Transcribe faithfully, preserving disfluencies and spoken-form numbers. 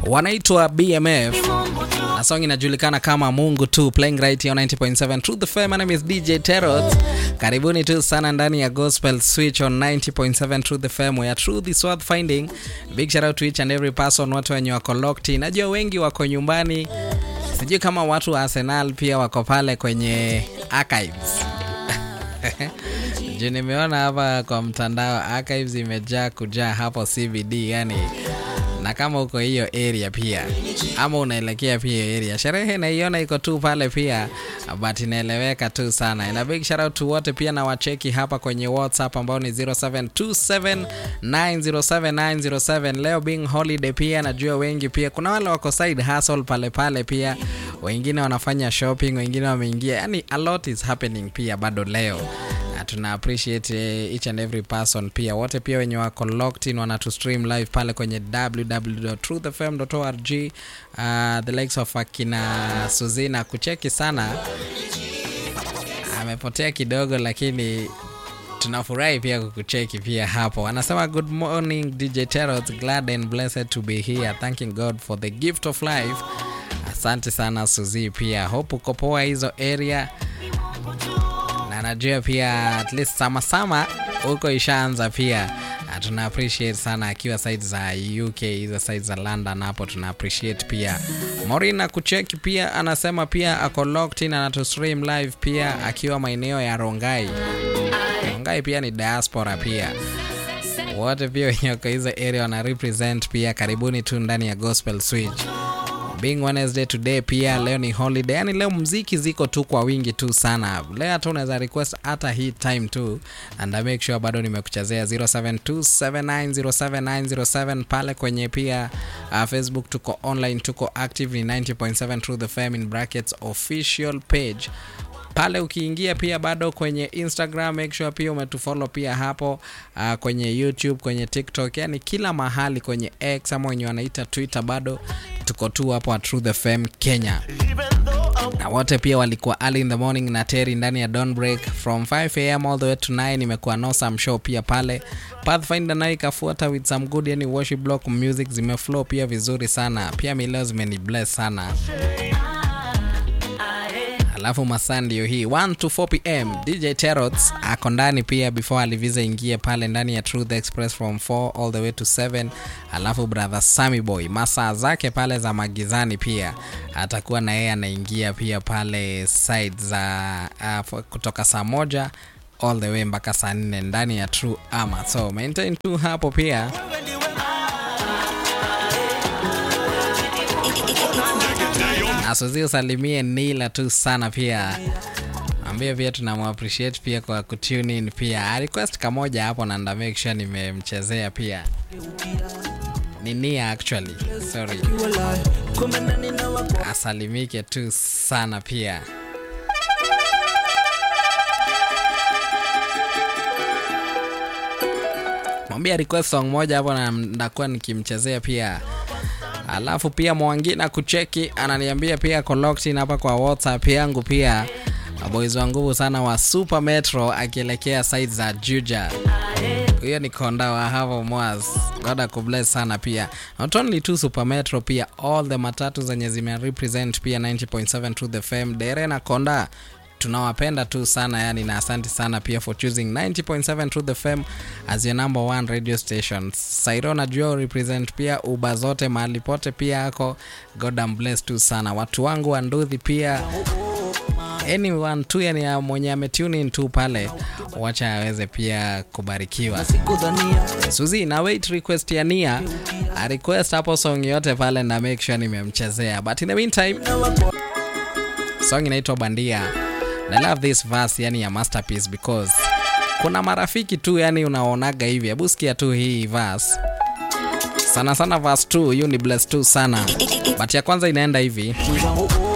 wanaitwa B M F na song inajulikana kama Mungu tu, playing right here on ninety point seven Truth F M. My name is D J Terrot. Karibuni tu sana ndani ya Gospel Switch on ninety point seven Truth F M, where truth is worth finding. Big shout out to each and every person, watu wenye wako locked in. Najua wengi wako nyumbani, sijui kama watu wa Arsenal pia wako pale kwenye archives. Je, nimeona hapa kwa mtandao archives imejaa kujaa hapo C B D, yani na kama uko hiyo area pia ama unaelekea pia area, sherehe naiona iko tu pale pia, but inaeleweka tu sana. Ina big shout out to wote pia na wacheki hapa kwenye WhatsApp ambao ni zero seven two seven nine zero seven nine zero seven. Leo being holiday pia najua wengi pia kuna wale wako side hustle pale pale pia, wengine wanafanya shopping, wengine wameingia, yani a lot is happening pia bado leo. Tuna appreciate each and every person pia, wote pia wenye wako locked in wana to stream live pale kwenye w w w dot truth f m dot org. uh, the likes of akina Suzina kucheki sana, amepotea kidogo lakini tunafurahi pia kukucheki pia hapo. Anasema good morning D J Terrot, glad and blessed to be here, thanking God for the gift of life. Asante sana Suzi pia, hope uko poa hizo area. Najua pia at least sama sama huko ishaanza pia. Tuna appreciate sana akiwa side za U K, hizo side za London hapo tuna appreciate pia. Morina kucheki pia anasema pia ako locked in na to stream live pia akiwa maeneo ya Rongai. Rongai pia ni diaspora pia. Wote pia wenye kwa hizo area wana represent pia, karibuni tu ndani ya Gospel Switch. Being Wednesday today pia, leo ni holiday, yani leo muziki ziko tu kwa wingi tu sana. Leo hata unaweza request hata hii time tu, and I make sure bado nimekuchezea zero seven two seven nine zero seven nine zero seven pale kwenye pia uh, Facebook tuko online, tuko active ni ninety point seven Truth F M in brackets official page. Pale ukiingia pia bado kwenye Instagram, make sure pia umetufollow pia hapo, uh, kwenye YouTube, kwenye TikTok, yani kila mahali, kwenye X ama wenye wanaita Twitter, bado tuko tu hapo at Truth F M Kenya. Na wote pia walikuwa early in the morning na Terry ndani ya Dawn Break from five a m all the way to nine. Imekuwa no some show pia pale. Pathfinder nayo ikafuata with some good yani worship block music, zimeflow pia vizuri sana. Pia mileo zimeni bless sana. Alafu masaa ndio hii one to four p m D J Terrot ako ndani pia before aliviza ingie pale ndani ya Truth Express from four all the way to seven. Alafu brother Sammy Boy masaa zake pale za magizani pia atakuwa na yeye anaingia pia pale side za uh, kutoka saa moja all the way mpaka saa nne ndani ya True Ama. So maintain tu hapo pia. Asozio salimie Nila tu sana pia. Ambia pia tunamu-appreciate pia kwa kutune in pia. Request kamoja hapo na nda make sure nimemchezea pia. Ni Nia actually. Sorry. Asalimike tu sana pia. Mwambia request song moja hapo na ndakuwa nikimchezea pia. Alafu pia Mwangina kucheki ananiambia pia connect hapa kwa WhatsApp yangu pia. Boys wangu sana wa Super Metro akielekea side za Juja. Huyo ni konda wa hapo Mwaz. God bless sana pia. Not only to Super Metro pia all the matatu zenye zime represent pia ninety point seven Truth F M. Dere na konda tunawapenda tu sana yani, na asante sana pia for choosing ninety point seven Truth F M as your number one radio station. Sairo na Joe represent pia Uba zote mahali pote pia yako. God bless tu sana watu wangu wa Nduthi pia. Anyone tu yani mwenye ametune in tu pale, wacha aweze pia kubarikiwa. Suzi na wait request ya Nia, a request hapo song yote pale na make sure nimemchezea. But in the meantime, song inaitwa Bandia. I love this verse yani ya Masterpiece because kuna marafiki tu yani unaonaga hivi. Hebu sikia tu hii verse. Sana sana verse two, you ni bless tu sana. But ya kwanza inaenda hivi.